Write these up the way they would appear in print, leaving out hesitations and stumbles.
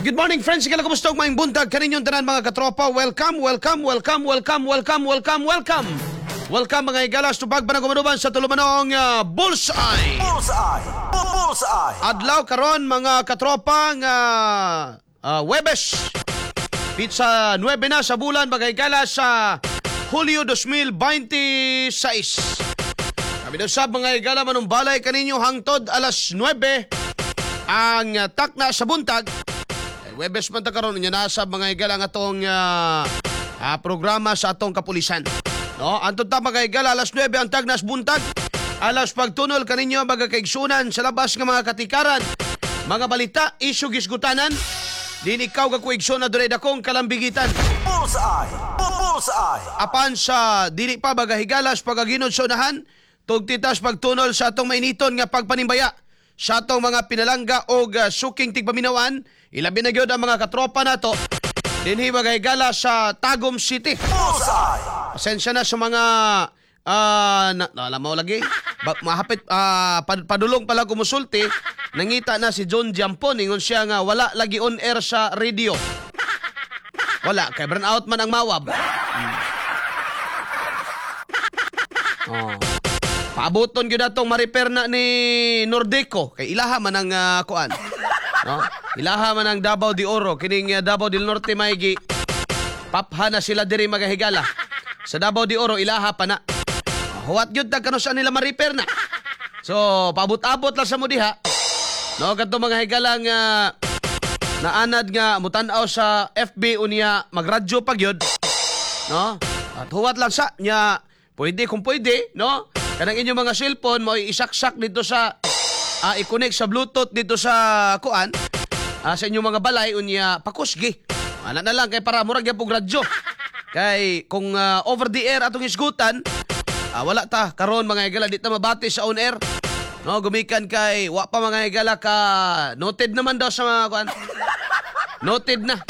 Good morning friends, kailan kumusta maing buntag kaninyong tanan mga katropa. Welcome mga igalas tubag ba na gumanuban sa tulumanong Bullseye. Adlaw karon mga katropa nga Webes. Pizza 9 na sa bulan mga igalas sa Hulyo 2026. Kami daw sab mga igala manumbalay kaninyo hangtod alas 9 ang takna sa buntag. Webes man ta karon nya nasa mga igala nga atong programa sa atong kapulisan. No, antud ta mga igala alas 9 ang tagnas buntag. Alas pagtunol kaninyo mga kaigsunan sa labas nga mga katikaran. Mga balita, isyu gisgutanan. Din ikaw kakuigsun na dunay dakong kalambigitan. Bullseye. Apan sa dili pa bagahigalas pagaginod sa unahan, tugtitas pagtunol sa atong mainiton nga pagpanimbaya sa atong mga pinalangga o suking tigpaminawan. Ilabi na gyud ang mga katropa nato dinhi bagahigala sa Tagum City. Bullseye. Pasensya na sa mga alam mo lagi mahapit padulong pala kumusulti. Nangita na si John Jampon ingon siya nga wala lagi on air sa radio. Wala kay burn out man ang mawab. Paaboton gyud atong ma-repair na ni Nordeco kay ilaha man ang kuan. No? Ilaha man ang Davao de Oro kining Davao del Norte maigi. Papha na sila diri magahigala. Sa Davao de Oro ilaha pa na. Huwat gyud tag kano sa nila ma-repair na. So paabot-abot lang sa mo diha. No kadto mga higalang naanad nga mutan-aw sa FB unya magradyo pa gyud. No? At huwat lang sa nya pwede kung pwede, no? Kanang inyong mga cellphone mo isaksak dito sa i-connect sa Bluetooth dito sa kuan sa inyong mga balay unya pakusgi. Ana na lang kay para murag gyapon radyo. Kay kung over the air atong isgutan wala ta karon mga higala di ta mabati sa on air. No, gumikan kay wa pa mga higala ka noted naman daw sa mga kuan. Noted na.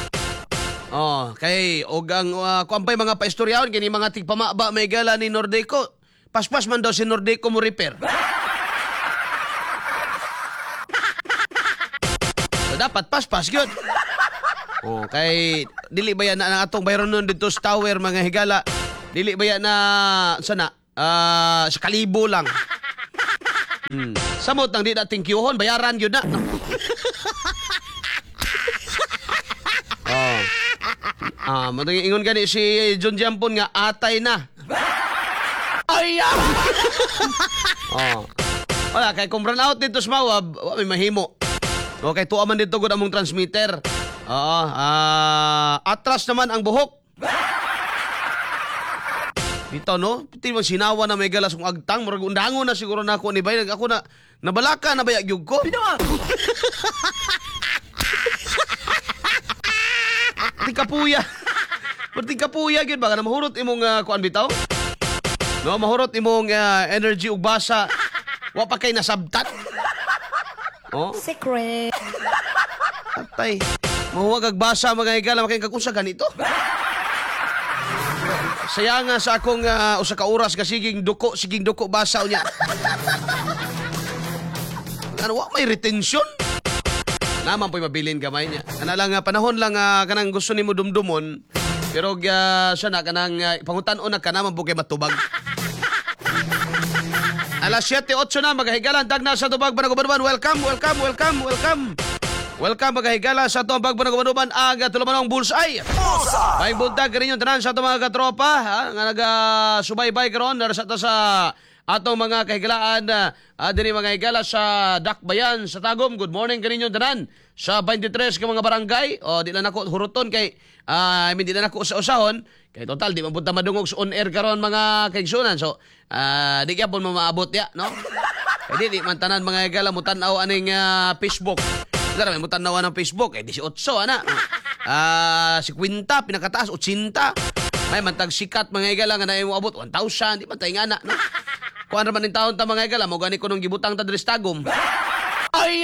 Kay og ang kuan pay mga paistoryahon kini mga tigpamaba may higala ni Nordeco. Paspas man daw si Nordeco mo repair. Dapat paspas gyud. Kay dili ba yan na ang atong bayronon dito sa tower mga higala. Dili ba yan na sana sa kalibo lang. Samot nang di na tingkyuhon bayaran gyud na. Madang ingon gani si John Jampon nga atay na. Ay! Wala kay kung run out dito sa Mawab, wa may mahimo. Okay, tuwa man dito gud among transmitter. Atras naman ang buhok. Dito no, piti mo sinawa na may galas kung agtang murag undangon na siguro nako ni bay ako na nabalaka na bayag gyud ko. Tikapuya. Tikapuya gyud ba kana mahurot imong kuan bitaw? No, mahurot imong energy ug basa. Wa pa kay nasabtat. Secret. Atay, mahuwag agbasa mga higala makayang kakunsa ganito. Saya nga sa akong usa ka oras ka siging duko basa unya. Ano wa may retention? Naman po'y mabilin gamay niya. Kana lang panahon lang kanang gusto nimo dumdumon. Pero sana kanang pangutan-on na ka naman po kay matubag. Alas 7:08 na magahigalan tagna sa tubag Banagubanuban. Welcome mga higala sa itong Banagubanuban ang tulumanong Bullseye. May buntag ka rin yung tanan sa itong mga katropa nga nagasubaybay karon sa atong mga kahigalaan diri mga higala sa Dakbayan sa Tagum. Good morning ka rin yung tanan sa 23 ka mga barangay. Di na nako huruton kay di na nako usahon kay total di man punta madungog sa on air karon mga kaigsunan. So di gyapon maabot ya, no? Kay di man tanan mga higala mo tan-aw aning Facebook. Dara may mo tan-aw ng Facebook 18 ana. 50 pinakataas 80. May mantag sikat mga higala nga naay mo abot 1,000 di man tay ngana, no? Kuan ra man ning taon ta mga higala mo gani ko nung gibutang ta diri sa Tagum. Ay!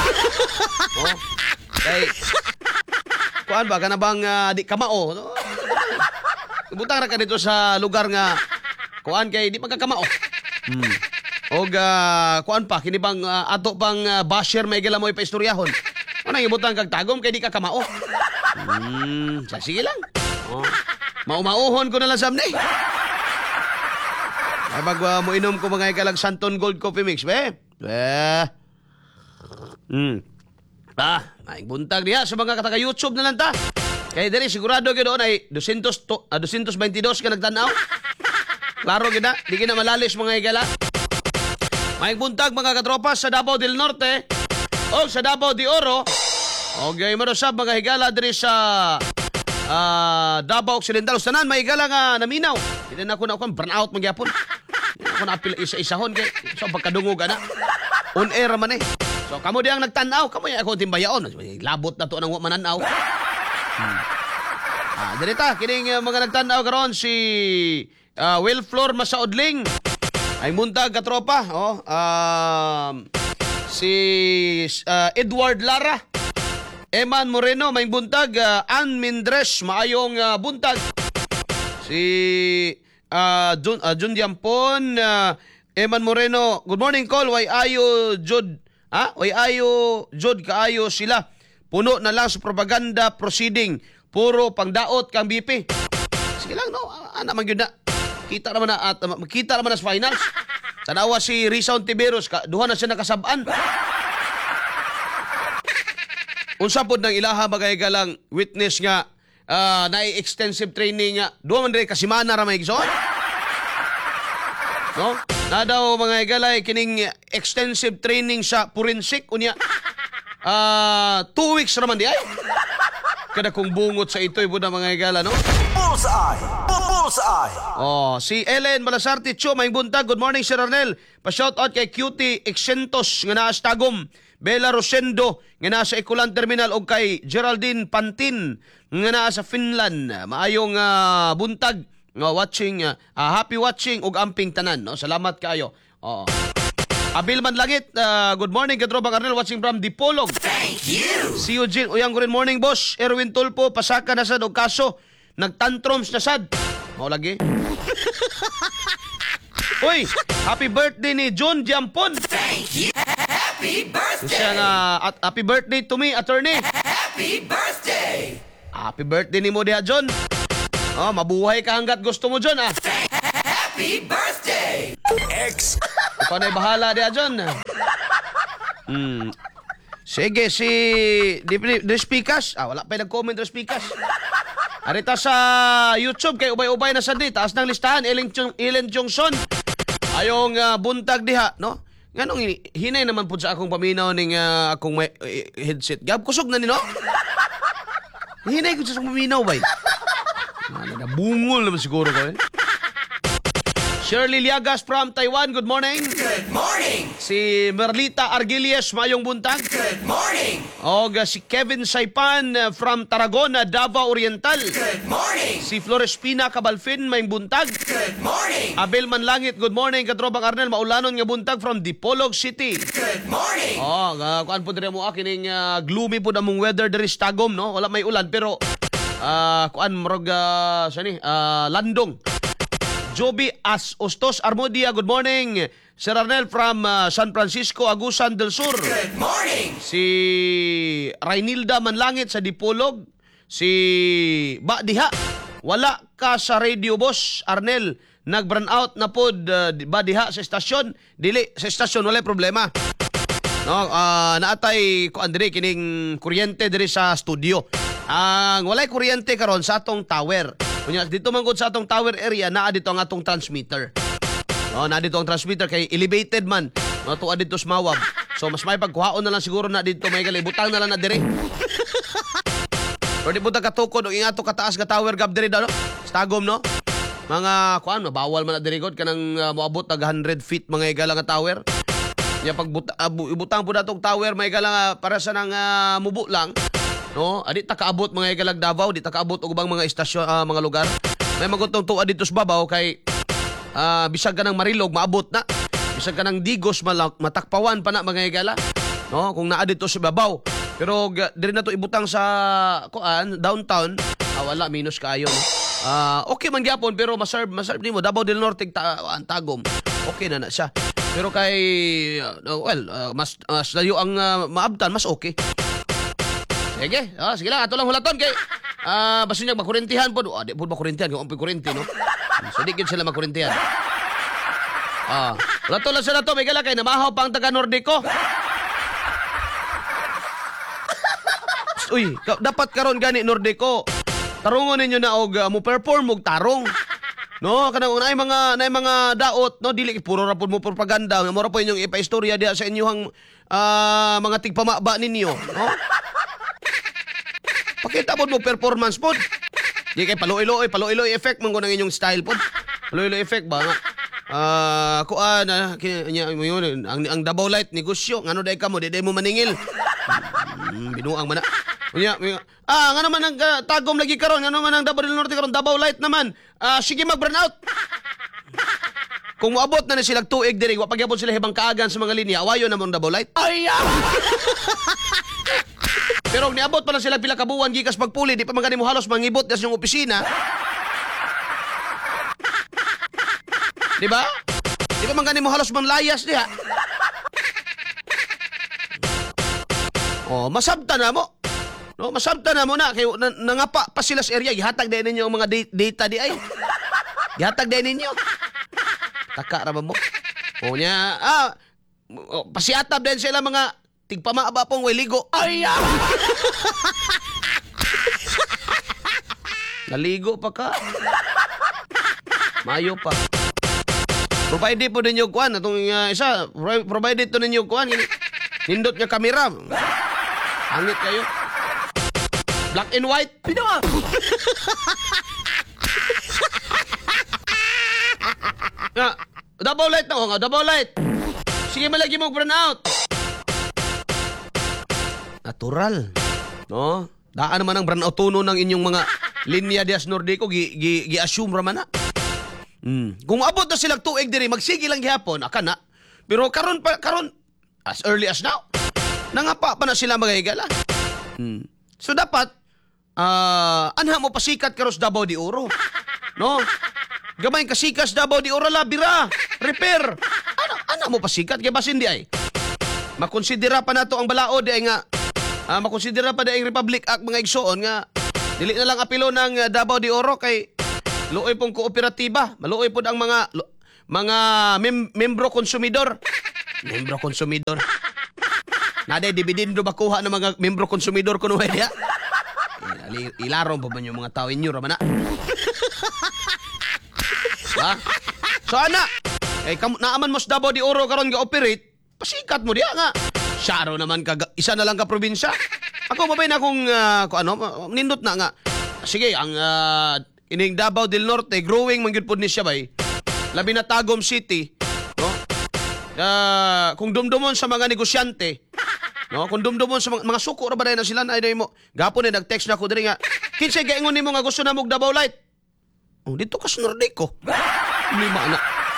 Kay kuan ba kana bang di kamao, no? Butang ra ka dito sa lugar nga kuan kay di pagkakamao. Og kuan pa kini bang ato pang basher may gila mo ipaistoryahan. Ano ibutang kag tagom kay di ka kamao? Sige lang. Oh. Maumauhon ko na lang samni. Ay pag mo inom ko mga ikalag Santon Gold Coffee Mix, be. Maing buntag diha sa mga kataga YouTube na lang ta. Kaya dali sigurado gyud doon ay 222 ka nagtanaw. Klaro gyud na, di na malalis mga igala. Maing buntag mga katropa sa Davao del Norte o sa Davao de Oro. Okay, mo sa mga higala diri sa Davao Occidental. Tanan may higala nga naminaw. Hindi na ako burnout magyapon. Hindi ako na apil isa-isahon kay so pagkadungog ana. On air man eh. So kamo di ang nagtanaw, kamo ya ako timbayaon. Labot na to nang mananaw. Dili ta kining mga nagtanaw karon si Will Flor Masaudling. Ay muntag katropa, si Edward Lara, Eman Moreno, may buntag, Ann Mindres, maayong buntag. Si Jun Diampon, Eman Moreno, good morning call, way ayo Jod, way ayo Jod kaayo sila. Puno na lang sa propaganda proceeding, puro pangdaot kang BP. Sige lang no, ana man gyud na. Kita naman na at makita naman na sa finals. Tanawa si Risa Ontiveros, duha na siya nakasab-an. Unsa pod nang ilaha bagay ka lang witness nga na-extensive training nga duha man diri ka semana ra may igsoon. No? Na daw mga igalay kining extensive training sa forensic unya 2 weeks raman di ay. Kada kung bungot sa ito'y buda mga igala, no? Bullseye! Bullseye! Oh, si Ellen Malasarte Cho, may buntag. Good morning, Sir Arnel. Pa-shoutout kay Cutie Exentos, nga naa sa Tagum. Bella Rosendo, nga naa sa Ikulan Terminal. O kay Geraldine Pantin, nga naa sa Finland. Maayong buntag. Watching, happy watching ug amping tanan, no? Salamat kayo. Oo. Abilman Langit, good morning, Katrobang Arnel, watching from Dipolog. Thank you! Si Eugene, uyang good morning, boss. Erwin Tulpo, pasaka na sad og kaso. Nagtantrums na sad. Mao lagi. Uy, happy birthday ni John Jampon. Thank you! Happy birthday! Siya nga, happy birthday to me, attorney. Happy birthday! Happy birthday ni mo diha, John. Oh, mabuhay ka hanggat gusto mo, John, Happy birthday! X! Ikaw na'y bahala diya, John. Sige, si Despikas. Wala pa nag-comment Despikas. Arita sa YouTube, kay ubay-ubay na sa di. Taas ng listahan, Ellen Jongson. Ayong buntag diha, no? Nganong hinay naman po sa akong paminaw ning akong may headset. Gab, kusog na ni, no? Hinay ko sa akong paminaw, bay. Nabungol naman siguro ko, eh. Shirley Liagas from Taiwan, good morning. Good morning! Si Merlita Argilies, mayong buntag. Good morning! O si Kevin Saipan from Tarragona, Davao Oriental. Good morning! Si Florespina Cabalfin, mayong buntag. Good morning! Abel Manlangit, good morning. Katrobang Arnel, maulanon nga buntag from Dipolog City. Good morning! Kuan po dire mo kining gloomy po namong weather diri sa Tagum, no? Wala may ulan pero kuan morog landong. Joby Ostos Armodia, good morning. Sir Arnel from San Francisco, Agusan del Sur. Good morning! Si Rainilda Manlangit sa Dipolog. Si Diha, wala ka sa radio, boss. Arnel, nag-burn out na pod Diha sa estasyon. Dili, sa estasyon, wala problema. No, naatay ko andiri kining kuryente diri sa studio. Ang walay kuryente karon sa atong tower. Kunya dito man gud sa atong tower area naa dito ang atong transmitter. No, naa dito ang transmitter kay elevated man. No, tuwa dito sa Mawab. So mas may pagkuhaon na lang siguro na dito may kalibutang na lang na dire. Pwede buta katukod og ingato kataas ka tower gab dire no? Stagom no? Mga kuan bawal man na dire god kanang moabot tag 100 feet mga igala nga tower. Ya pag ibutang po natong tower may igala para sa nang mubo lang. No, adi ta kaabot mga igalag Davao, di ta kaabot og ubang mga istasyon, mga lugar. May magutong tuwa dito sa babaw kay bisag ka ng Marilog maabot na. Bisag ka ng Digos matakpawan pa na mga igala. No, kung naa dito sa babaw. Pero diri na to ibutang sa kuan downtown, wala minus kaayo. No? Okay man gyapon pero maserve nimo Davao del Norte Tagum. Okay na siya. Pero kay mas layo ang maabtan mas okay. Sige, sige lang, ato lang hulaton kay basin niya makurintihan po. Di po makurintihan, kung ang kurinti, no? So, di sila makurintihan. Hulaton lang sila to, may gala kay namahaw pa ang taga Nordico. Uy, dapat karon gani Nordico. Tarungon ninyo na og mo perform og tarong. No, kanang unay mga daot, no, dili puro ra pud mo propaganda, mo ra po inyong ipaistorya diha sa inyong mga tigpamaba ninyo, no? Pakita pod mo performance pod. Di kay paluoy effect man ko ng inyong style pod. Paluoy effect ba nga? Kuan ang Davao Light negosyo ngano day ka mo, di mo maningil. Binuang man na. Nga naman ang tagom lagi karon, nga naman ang Davao del Norte karon, Davao Light naman. Sige mag-burn out. Kung moabot na sila tuig diri, wa pagyapon sila hibang kaagan sa mga linya, awayo na mo ang Davao Light. Ay! Pero kung niabot pa lang sila pila ka buwan gikas pagpuli, di pa magani mo halos mangibot sa yung opisina. Di ba? Di pa magani mo halos manlayas diha. Masabta na mo. No, masabta na mo na kay nangapa pa sila sa area, gihatag din ninyo ang mga data di ay. Gihatag din ninyo. Taka ra ba mo? Nya, pasiatab din sila mga tigpamaaba pong wiligo. Ay! Naligo pa ka. Mayo pa. Provided po ninyo kuan atong isa, provided to ninyo kuan nindot nga kamera. Angit kayo. Black and white. Pinawa. Double light na nga, double light. Sige malagi mo burn out. Natural. No? Daan naman ang burn out tono ng inyong mga linya dias Nordico, gi-assume raman na. Kung abot na silang tuig diri, magsige lang gihapon, aka na. Pero karon as early as now, nangapa pa na sila mga higala. So dapat, anha mo pasikat karos Davao de Oro. No? Gamay kasikas Davao de Oro labira, repair. Ano mo pasikat kay basin di ay. Makonsidera pa nato ang balaod di ay nga. Makonsidera pa di ang Republic Act mga igsoon nga dili na lang apilo ng Davao de Oro kay luoy pong kooperatiba, maluoy pod ang mga membro konsumidor. Membro konsumidor. Naday dividendo makuha ng mga membro konsumidor kuno diha. Ilaron pa man yung mga tao inyo raman na. Ha? So ana, naaman mo sa Davao de Oro karon ga-operate, pasikat mo diha nga. Syaro naman isa na lang ka probinsya. Ako mabay na kung nindot na nga. Sige, ang ining Davao del Norte growing man gyud pod ni siya bay. Labi na Tagum City, no? Kung dumdumon sa mga negosyante, no? Kung dumdumon sa mga suko ra ba na sila na ay mo. Gapon na nag-text na ko diri nga. Kinsay gaingon nimo nga gusto na mo Davao Light? Dito ka sa Nordico. Lima na.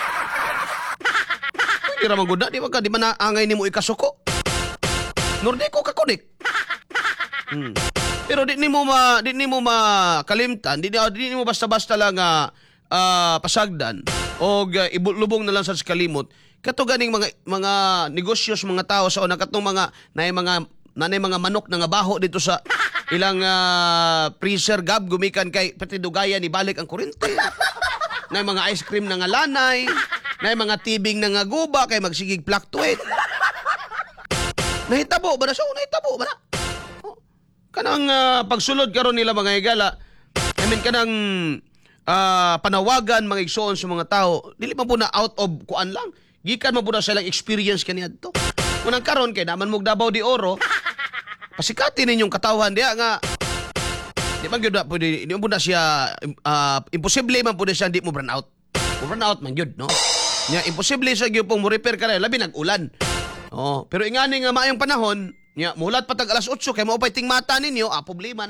Hindi ra man gud na, di ba na angay nimo ikasuko? Nordico ka konik. Pero di nimo makalimtan, di nimo basta-basta lang pasagdan o ibulubong na lang sa kalimot. Kato ganing mga negosyos mga tao sa una katong mga nanay mga manok na nga baho dito sa ilang freezer gab gumikan kay patidugaya ni balik ang kuryente. Nay mga ice cream na nga lanay, nay mga tibing na nga guba kay magsigig fluctuate. Nahitabo ba na siya? Nahitabo ba na? Kanang pagsulod karon nila mga higala, kanang panawagan mga igsoon sa mga tao, dili man po na out of kuan lang. Gikan man po na silang experience kaniadto. Unang karon kay naman mo Davao de Oro, pasikati ninyong katawhan diha nga di man gyud pwede, di man po na siya imposible man po na siya di mo burn out. Burn out man gyud, no? Nya imposible sa gyud pong mo repair ka labi nag-ulan. Pero ingani nga maayong panahon, nya mulat patag alas 8 kay mao pay tingmata ninyo, problema na.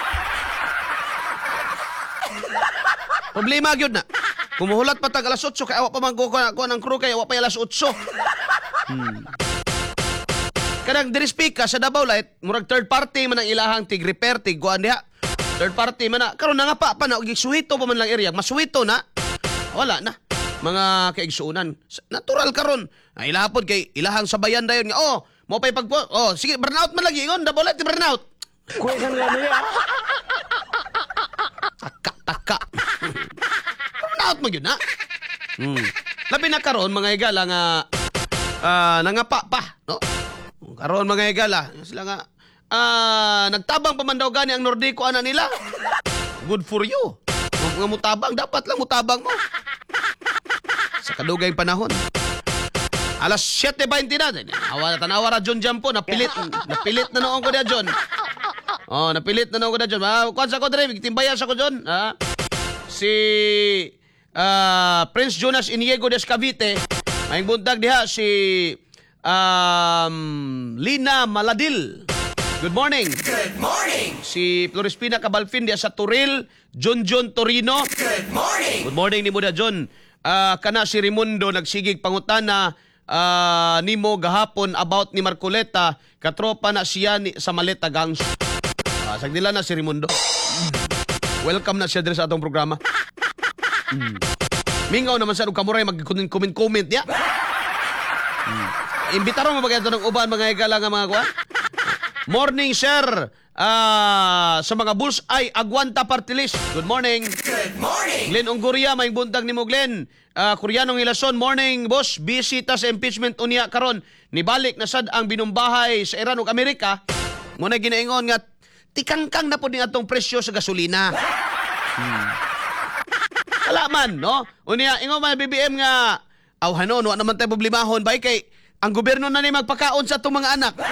Problema gyud na. Kumuhulat patag alas 8 kay awa pa man ko ng crew kay awa pa alas 8. Kanang dirispika sa Davao Light, murag third party man ang ilahang tig repair tig kuan diha. Third party man na. Karon nga pa na gisuhito pa man lang area, masuhito na. Wala na. Mga kaigsuunan. Natural karon. Ilahapod kay ilahang sabayan dayon nga mo pay sige burnout man lagi ingon Davao Light burnout. Kuwesan ka niya. Taka. Naot mo yun, ha? Labi na karon mga higala nga nangapa pa, no? Karon mga higala, sila nga nagtabang pa man daw gani ang Nordico ana nila. Good for you. Nga mutabang, dapat lang mutabang mo. Sa kadugay panahon. Alas 7:20 na. Tanawa ra John Jampo, napilit na noon ko na John. Oh, napilit na noon ko na John. Kuan sa ko dre, timbayan sa ko John. Si Prince Jonas Iniego des Cavite, maing buntag diha si Lina Maladil. Good morning. Good morning. Si Florispina Cabalfin diha sa Turil, John Torino. Good morning. Good morning ni Muda John. Kana si Raimundo nagsigig pangutana nimo gahapon about ni Marcoleta, katropa na siya sa Maleta Gangs. Sagdila na si Raimundo. Welcome na siya dito sa atong programa. Mingaw naman sa kamuray mag-comment ya. Imbitaron mo ba kayo ng uban mga higala nga mga kuwan? Morning sir. Sa mga Bullseye Aguanta Party List. Good morning. Good morning. Glenn Onggoria, may buntag ni mo Glenn. Koreanong Ilason, morning boss. Bisita sa impeachment unya karon. Nibalik na sad ang binumbahay sa Iran ug Amerika. Muna ginaingon nga tikangkang na po din atong presyo sa gasolina. Wala man, no? Unya ingon man BBM nga awhanon, wa naman tayo problemahon bay kay ang gobyerno na ni magpakaon sa atong mga anak.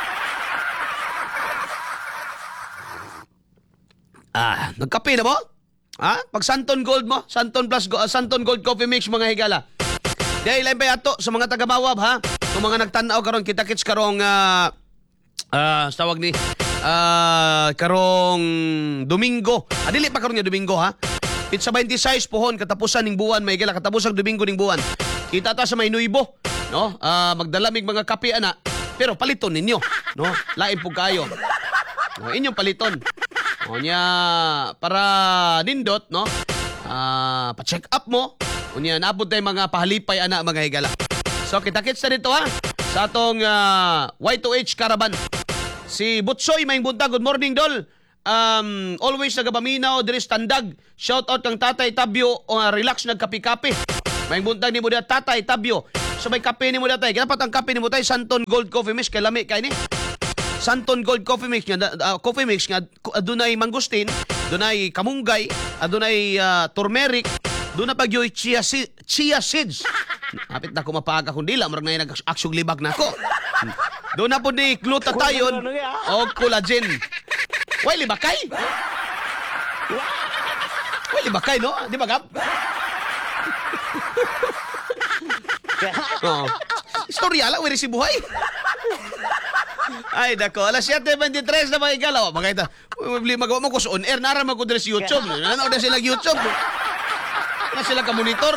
Nagkape na mo? Pag Santon Gold mo, Santon Gold Coffee Mix mga higala. Dahil lang pa yato sa mga taga-Bawab ha. Kung mga nagtanaw karon kita-kits karong tawag ni karong Domingo. Dili pa karon nga Domingo ha. Pizza 26 pohon katapusan ning buwan may higala katapusang Domingo ning buwan. Kita ta sa may Nuibo, no? Magdalamig mga kape ana. Pero paliton ninyo, no? Lain pug kayo. No, inyong paliton. O niya, para nindot, no? Pa-check up mo. O niya, naabot tayo mga pahalipay, ana, mga higala. So, kita-kits na dito, ha? Sa atong Y2H Caravan. Si Butsoy, may bunta. Good morning, Dol. Always nagabaminaw, diri standag. Shout out kang Tatay Tabio. Relax, nagkapi-kapi. May buntag ni mo dito, Tatay Tabio. So, may kape ni mo dito. Dapat ang kape ni mo tayo, Santon Gold Coffee Mix. Kay lami, kay ni. Santon Gold Coffee Mix nga adunay mangustin, adunay kamunggay, adunay turmeric, doon na pagyoy chia seeds. Hapit na ko mapaaga kung dila, marag na nag-aksyon libag na ako. Doon na po ni glutathione o collagen. Wali bakay? Wali bakay, no? Di ba, Gab? Istorya lang, wala si buhay. Ay, dako. Alas 7:23 na mga igalaw. Mga ita, magawa mo ko sa on-air. Naramag ko din sa YouTube. Nanood na sila YouTube. Na sila ka-monitor.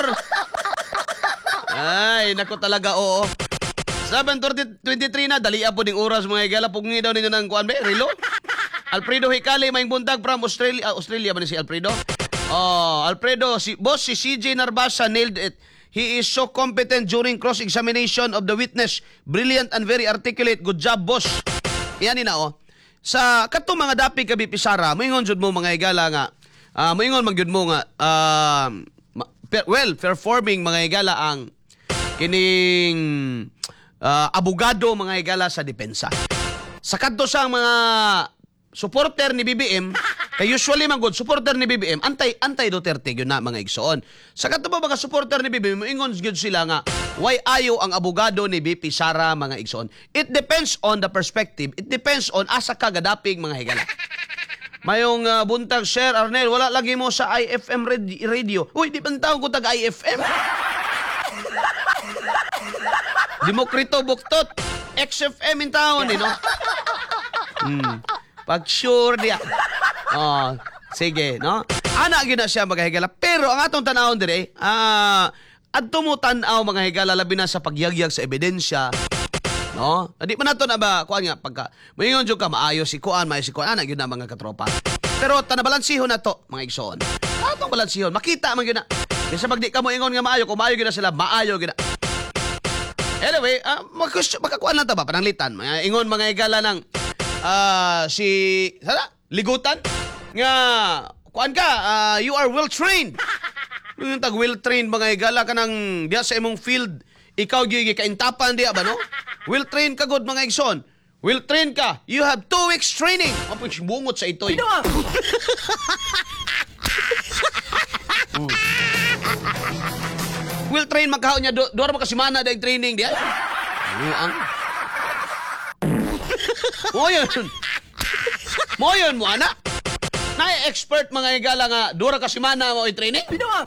Ay, nako talaga, oo. 7:23 na. Dali po ding oras mga igalaw. Pungi daw ninyo ng kuwan, relo. Alfredo Hikali, may buntag from Australia. Australia ba ni si Alfredo? Alfredo, si CJ Narbasa nailed it. He is so competent during cross-examination of the witness. Brilliant and very articulate. Good job, boss. Yan na, oh. Sa katong mga dapi kabi pisara, moingon jud mo mga higala nga. Moingon magyud mo nga performing mga higala ang kining abogado mga higala sa depensa. Sa kadto sang mga supporter ni BBM, kay usually man good supporter ni BBM, anti Duterte gyud na mga igsoon. Sa kadto ba mga supporter ni BBM, ingon gyud sila nga why ayo ang abogado ni BP Sara mga igsoon. It depends on the perspective. It depends on asa ka gadapig mga higala. Mayong buntag Sir Arnel, wala lagi mo sa IFM radio. Uy, di man taon ko tag IFM. Demokrito Buktot, XFM in taon, no? Pag sure diya. Sige, no? Ana gyud na siya mga higala. Pero ang atong tanawon dire, adto mo tan-aw mga higala labi na sa pagyagyag sa ebidensya. No? Di man nato na ba kuan nga pagka moingon jud ka maayo si kuan, ana gyud na mga katropa. Pero tanabalansiho na to mga igsoon. Atong balansihon, makita man gyud na. Bisa pag di ka mo ingon nga maayo, kung maayo gyud na sila, maayo gyud na. Anyway, magkakuan lang ta ba pananglitan. Ingon mga higala ng si sana ligutan nga kuan ka, you are well trained. Yung tag well trained mga igala ka nang diya sa imong field, ikaw gyud kaintapan diya ba no? Well trained ka good mga igsoon. Well trained ka. You have 2 weeks training. Mapag bungot sa itoy. Will train magkaon niya duha ra ka semana dag training diya. Ang Moyon mo ana. Na expert mga igala nga duha ra ka semana mo i-training.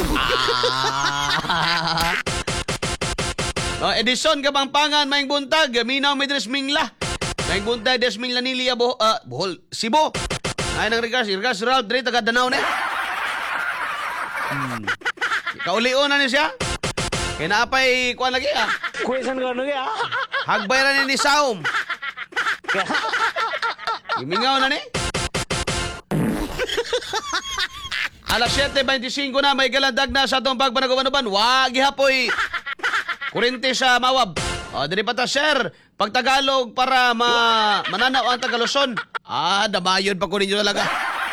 Edison Kapampangan maing buntag minaw Medres Mingla. Maing buntag Des Mingla Nilia Bohol Cebu. Ay nang regards Ralph Dre taga Danau na. Kaulion na ni siya. Kaya naapay kuan lagi Kuwesan ko lagi Hagbayran ni Saum. Imingaw na ni. Alas 7:25 na may galadag na sa atong pagpanagumanoban. Wag gihapoy. Kurente sa Mawab. Diri pa ta sir. Pag Tagalog para mananaw ang Tagaluson. Dabayon pa ko ninyo talaga.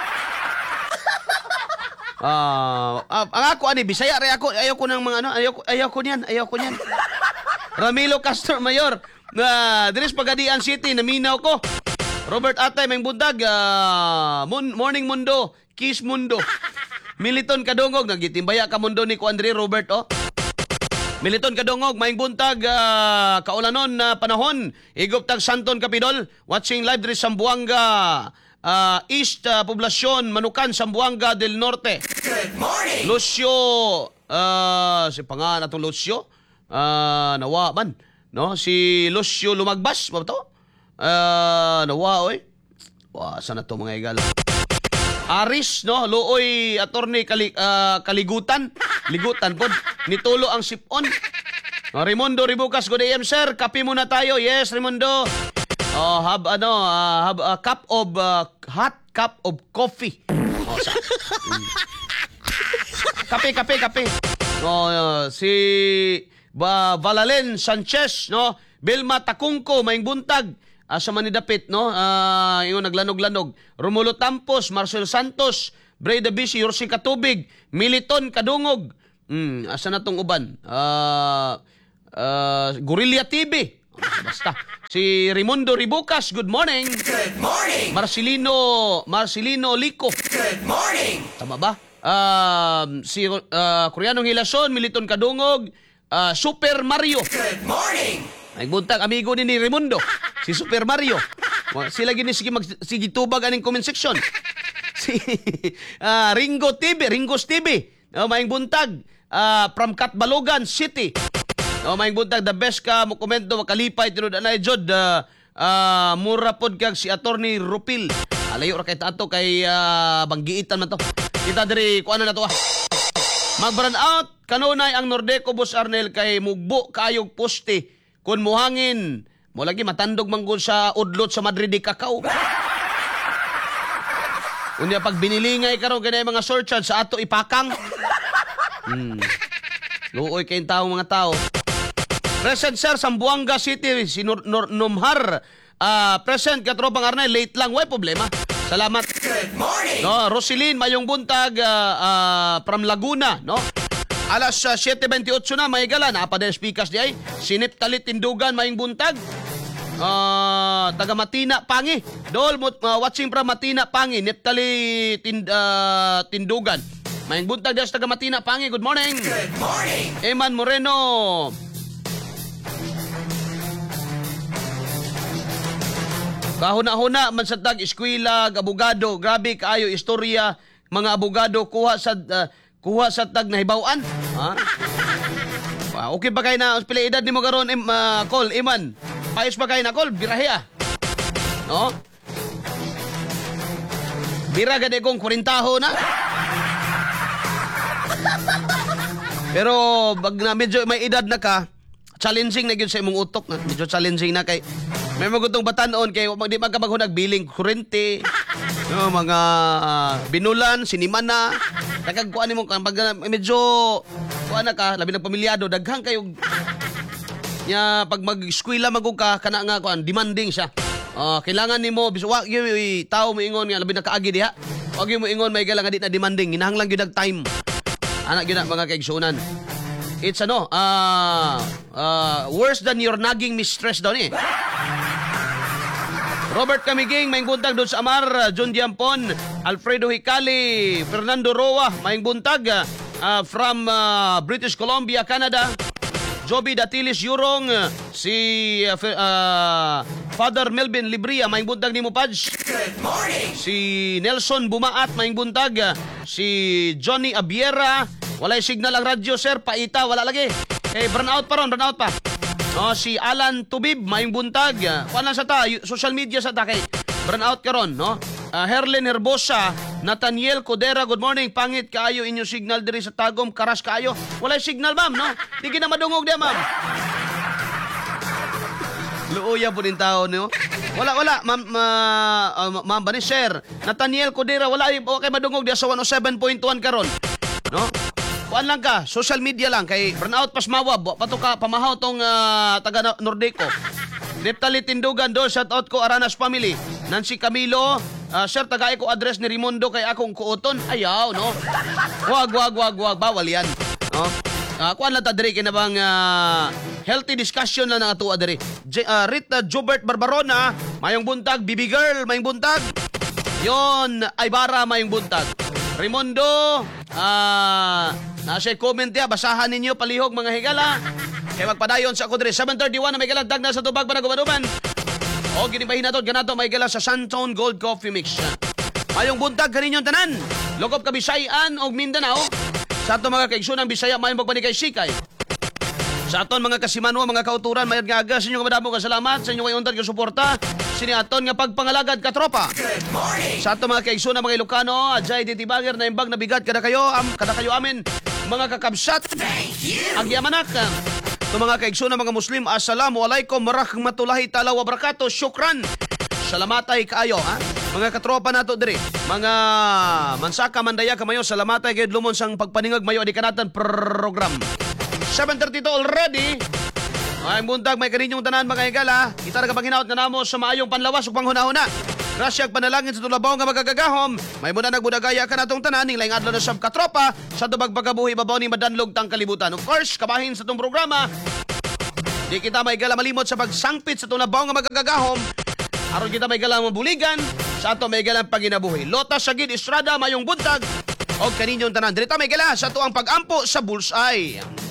Ang ako ani Bisaya re ako ayaw ko ng mga ano ayaw ko niyan Ramilo Castro Mayor na diris Pagadian City naminaw ko. Robert Atay may bundag Morning Mundo Kiss Mundo Militon Kadungog nagitimbaya ka mundo ni ko Andre Robert Militon Kadungog may buntag kaulanon na panahon igop tag Santon Capidol watching live diris Sambuanga East Poblasyon, Manukan, Zamboanga del Norte. Good morning. Lucio, si pangalan atong Lucio, nawa man, no? Si Lucio Lumagbas, ba to? Nawa, oy. Saan na to mga igala? Aris, no? Luoy, attorney kaligutan. Ligutan po. Nitulo ang sipon. Raimundo Ribucas, good AM, sir. Kape muna tayo. Yes, Raimundo. Have a cup of hot cup of coffee. Kape. Si Valalen Sanchez, no? Belma Takungko maing buntag sa manidapit, no? Yung naglanog-lanog. Romulo Tampos, Marcel Santos, Breda Bisi, Yorsi Katubig, Militon Kadungog. Asa na tong uban? Guerrilla TV. Basta. Si Raimundo Ribucas, good morning. Good morning. Marcelino Lico. Good morning. Tama ba? Si Koreanong Hilason, Militon Kadungog, Super Mario. Good morning. Ay buntag amigo ni Raimundo, si Super Mario. Sila gini sige tubag aning comment section. Si Ringo's TV. Maing buntag from Katbalogan City. Maing buntag the best ka mo komento makalipay tinud anay jod mura pod kag si attorney Rupil. Alayo ra kay tato kay banggiitan man to. Kita diri kuan na to Mag-burn out kanunay ang Nordeco Boss Arnel kay mugbo kayog poste kun muhangin mo lagi matandog manggod sa udlot sa Madrid di Cacao. Unya pag binilingay karon kanay mga surcharge sa ato ipakang. Luoy kay tawo mga tao. Present sir Zamboanga City si Numhar. Present katropang Arnel late lang way problema. Salamat. Good morning. No, Roselyn mayong buntag from Laguna, no? Alas 7:28 na may gala na pa speakers di ay. Sinip talit tindugan mayong buntag. Taga Matina Pangi. Dol watching from Matina Pangi, Neptali Tindugan. Mayong buntag des taga Matina Pangi. Good morning. Good morning. Eman Moreno. Kahuna-huna man sa tag eskwela, abogado, grabe kaayo istorya mga abogado kuha sa tag nahibaw-an. Okay ba kay na pila edad nimo karon Col Iman? Payos ba kay na Col birahe no? Bira gade kong 40 na. Pero pag na medyo may edad na ka, challenging na gyud sa imong utok na. Medyo challenging na kay may magutong batanon kay di magkabagho nagbiling kurente. No, mga binulan, sinimana. Nagkagkuan nimo pag medyo kuan na ka, labi ng pamilyado, daghang kayo nya pag mag-eskwela magug ka kana nga kuan demanding siya. Kailangan nimo biswa gyud tao mo ingon nga labi na kaagi diha. Wag gyud mo ingon may gala nga di na demanding, hinahanglan gyud og time. Ana gyud na mga kaigsunan. It's worse than your nagging mistress daw ni. Robert Camiging, maing buntag doon sa Amar, John Diampon, Alfredo Hicali, Fernando Roa, maing buntag from British Columbia, Canada. Joby Datilis Yurong, si Father Melvin Libria, maing buntag ni mo Pudge. Good morning. Si Nelson Bumaat, maing buntag. Si Johnny Abiera, walay signal ang radyo, sir, paita, wala lagi. Burnout pa ron, burnout pa. Si Alan Tubib, maing buntag. Kuan lang sa ta, social media sa ta kay burnout karon, no? Herlen Herbosa, Nathaniel Codera, good morning. Pangit kaayo inyo signal diri sa Tagum, karas kaayo. Walay signal, ma'am, no? Di na madungog dia, ma'am. Luoya po din tao, no? Wala, ma'am, ma'am ba ni sir? Nathaniel Codera, wala okay madungog dia sa 107.1 karon, no? Kuan lang ka, social media lang kay burnout pas mawab, pato ka pamahaw tong taga Nordeco. Neptali Tindugan do, shout out ko Aranas family. Nancy Camilo, sir tagay ko address ni Raimundo kay akong kuoton. Ayaw, no. Wag bawal yan, no. Kuan lang ta diri kinabang healthy discussion lang na atuwa diri. Rita Jobert Barbarona, mayong buntag, Bibi Girl, mayong buntag. Yon, Aybara, mayong buntag. Raimundo, nasa comment ya, basahan ninyo palihog mga higala. Kaya magpadayon sa ako diri 7:31 na may galandag na sa tubag ba nagumanuman. O ginibahin nato ganato may gala sa Santone Gold Coffee Mix. Mayong buntag kaninyong tanan. Lokop ka Bisayan og Mindanao. Sa ato mga kaigsunang Bisaya mayong magpanikay sikay. Sa aton mga kasimanwa, mga kauturan, mayad nga aga sa inyong madamo ka salamat sa inyong kayuntan ka suporta. Sini aton nga pagpangalagad ka tropa. Good morning. Sa ato mga kaigsunan mga Ilocano, adjay ditibanger na imbag na bigat kada kayo amin mga kakabsat. Thank you. Agyamanak. Ito mga kaigsunan mga Muslim, assalamualaikum warahmatullahi ta'ala wabarakatuh. Syukran. Salamatay kaayo, ha? Mga katropa nato diri. Mga mansaka mandaya kamayo, salamatay gayud lumon sang pagpaningag mayo di kanatan program. 7:32 already. Ay buntag may kaninyong tanan mga higala. Kita nagapanginaot nga namo sa maayong panlawas ug panghuna-huna. Grasyag panalangin sa tulabaw nga magagagahom. May muna nagbudagaya ka natong tanan ning laing adlaw na sab katropa sa tubag pagabuhi babaw ni madanlog tang kalibutan. Of course, kabahin sa tong programa. Di kita may gala malimot sa pagsangpit sa tulabaw nga magagagahom. Aron kita may gala mabuligan sa ato may galang paginabuhi. Lotas Sagid Estrada mayong buntag. Og kaninyong tanan diri ta may gala sa tuang pagampo sa Bullseye.